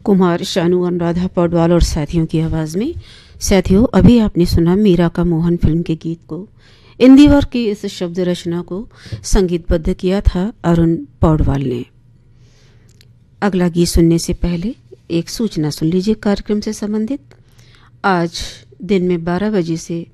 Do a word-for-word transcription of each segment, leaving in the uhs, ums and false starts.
कुमार शानू, अनुराधा पौडवाल और साथियों की आवाज़ में। साथियों, अभी आपने सुना मीरा का मोहन फिल्म के गीत को। इंदिवर की इस शब्द रचना को संगीतबद्ध किया था अरुण पौडवाल ने। अगला गीत सुनने से पहले एक सूचना सुन लीजिए कार्यक्रम से संबंधित। आज दिन में बारह बजे से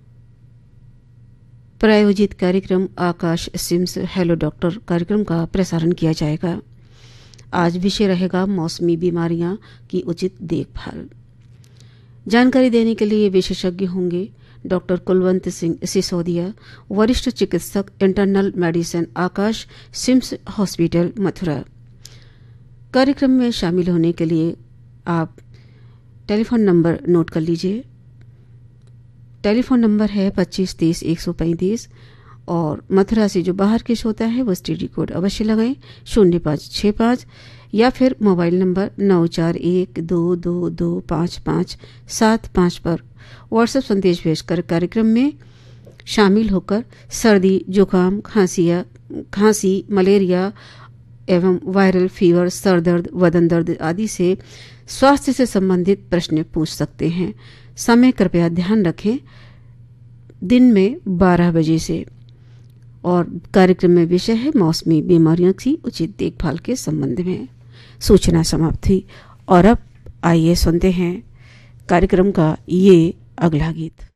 प्रायोजित कार्यक्रम आकाश सिम्स हेलो डॉक्टर कार्यक्रम का प्रसारण किया जाएगा। आज विषय रहेगा मौसमी बीमारियां की उचित देखभाल। जानकारी देने के लिए विशेषज्ञ होंगे डॉक्टर कुलवंत सिंह सिसोदिया, वरिष्ठ चिकित्सक इंटरनल मेडिसिन, आकाश सिम्स हॉस्पिटल, मथुरा। कार्यक्रम में शामिल होने के लिए आप टेलीफोन नंबर नोट कर लीजिए। टेलीफोन नंबर है पच्चीस तीस एक सौ पैंतीस और मथुरा से जो बाहर के श्रोता है वो स्टडी कोड अवश्य लगाएं शून्य पाँच छः पाँच, या फिर मोबाइल नंबर नौ चार एक दो दो दो पाँच पाँच सात पाँच पर व्हाट्सएप संदेश भेजकर कार्यक्रम में शामिल होकर सर्दी, जुकाम, खांसिया खांसी, मलेरिया एवं वायरल फीवर, सर दर्द, बदन दर्द आदि से स्वास्थ्य से संबंधित प्रश्न पूछ सकते हैं। समय कृपया ध्यान रखें, दिन में बारह बजे से। और कार्यक्रम में विषय है मौसमी बीमारियों की उचित देखभाल के संबंध में। सूचना समाप्त हुई और अब आइए सुनते हैं कार्यक्रम का ये अगला गीत।